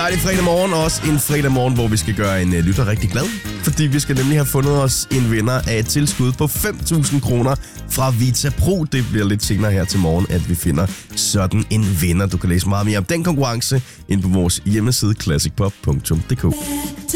dejlig fredag morgen, også en fredag morgen, hvor vi skal gøre en lytter rigtig glad. Fordi vi skal nemlig have fundet os en vinder af et tilskud på 5.000 kroner fra Vita Pro. Det bliver lidt senere her til morgen, at vi finder sådan en vinder. Du kan læse meget mere om den konkurrence inde på vores hjemmeside classicpop.dk.